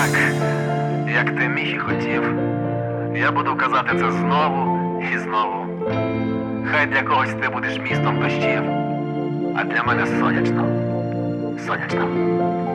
так, як ти міг і хотів. Я буду казати це знову і знову. Хай для когось ти будеш містом дощів, а для мене сонячно. Сонячно.